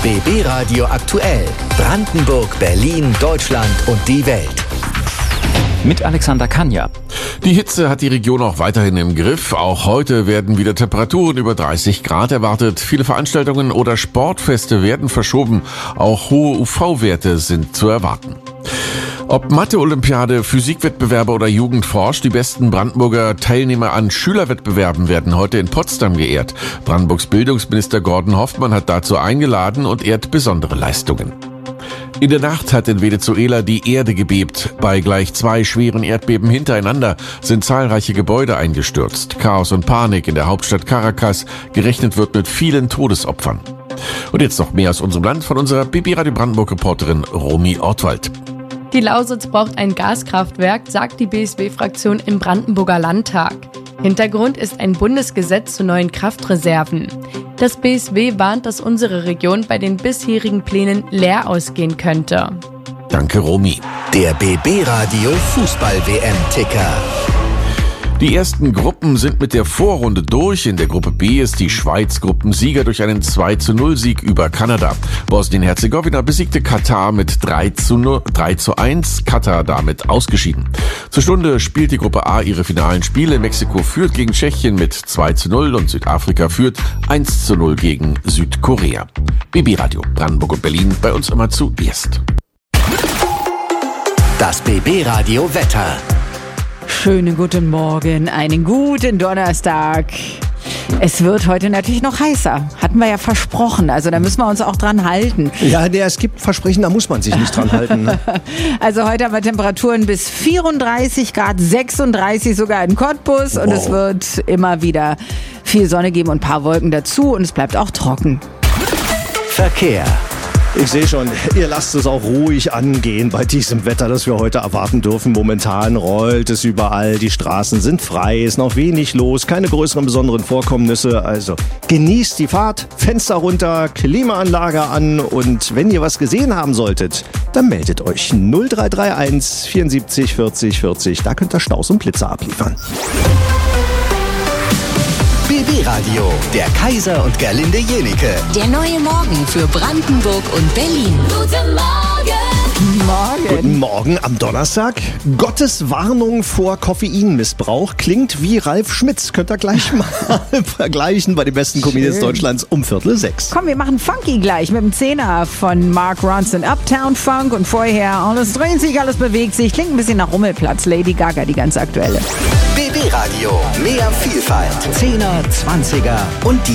BB Radio aktuell. Brandenburg, Berlin, Deutschland und die Welt. Mit Alexander Kanja. Die Hitze hat die Region auch weiterhin im Griff. Auch heute werden wieder Temperaturen über 30 Grad erwartet. Viele Veranstaltungen oder Sportfeste werden verschoben. Auch hohe UV-Werte sind zu erwarten. Ob Mathe-Olympiade, Physikwettbewerbe oder Jugendforsch, die besten Brandenburger Teilnehmer an Schülerwettbewerben werden heute in Potsdam geehrt. Brandenburgs Bildungsminister Gordon Hoffmann hat dazu eingeladen und ehrt besondere Leistungen. In der Nacht hat in Venezuela die Erde gebebt. Bei gleich 2 schweren Erdbeben hintereinander sind zahlreiche Gebäude eingestürzt. Chaos und Panik in der Hauptstadt Caracas. Gerechnet wird mit vielen Todesopfern. Und jetzt noch mehr aus unserem Land von unserer BB Radio Brandenburg-Reporterin Romy Ortwald. Die Lausitz braucht ein Gaskraftwerk, sagt die BSW-Fraktion im Brandenburger Landtag. Hintergrund ist ein Bundesgesetz zu neuen Kraftreserven. Das BSW warnt, dass unsere Region bei den bisherigen Plänen leer ausgehen könnte. Danke, Romy. Der BB Radio Fußball-WM-Ticker. Die ersten Gruppen sind mit der Vorrunde durch. In der Gruppe B ist die Schweiz Gruppensieger durch einen 2:0-Sieg über Kanada. Bosnien-Herzegowina besiegte Katar mit 3:1. Katar damit ausgeschieden. Zur Stunde spielt die Gruppe A ihre finalen Spiele. Mexiko führt gegen Tschechien mit 2:0 und Südafrika führt 1:0 gegen Südkorea. BB Radio Brandenburg und Berlin, bei uns immer zuerst. Das BB Radio Wetter. Schönen guten Morgen, einen guten Donnerstag. Es wird heute natürlich noch heißer. Hatten wir ja versprochen. Also da müssen wir uns auch dran halten. Ja, es gibt Versprechen, da muss man sich nicht dran halten. Also heute haben wir Temperaturen bis 34 Grad, 36 sogar in Cottbus. Wow. Und es wird immer wieder viel Sonne geben und ein paar Wolken dazu. Und es bleibt auch trocken. Verkehr. Ich sehe schon, ihr lasst es auch ruhig angehen bei diesem Wetter, das wir heute erwarten dürfen. Momentan rollt es überall, die Straßen sind frei, ist noch wenig los, keine größeren besonderen Vorkommnisse. Also genießt die Fahrt, Fenster runter, Klimaanlage an und wenn ihr was gesehen haben solltet, dann meldet euch 0331 74 40 40. Da könnt ihr Staus und Blitzer abliefern. BB Radio, der Kaiser und Gerlinde Jenike. Der neue Morgen für Brandenburg und Berlin. Guten Morgen. Morgen. Guten Morgen am Donnerstag. Gottes Warnung vor Koffeinmissbrauch klingt wie Ralf Schmitz. Könnt ihr gleich mal vergleichen bei den besten Comedians Deutschlands um 5:45. Komm, wir machen Funky gleich mit dem 10er von Mark Ronson, Uptown Funk. Und vorher, alles dreht sich, alles bewegt sich. Klingt ein bisschen nach Rummelplatz. Lady Gaga, die ganz aktuelle. BB Radio, mehr Vielfalt. 10er, 20er und die